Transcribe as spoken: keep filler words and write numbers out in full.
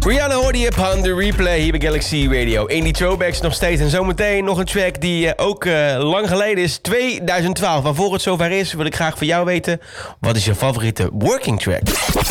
Rihanna hoorde je op de replay hier bij Galaxy Radio. In die throwbacks nog steeds. En zometeen nog een track die uh, ook uh, lang geleden is. tweeduizend twaalf. Maar voor het zover is, wil ik graag van jou weten... wat is je favoriete working track?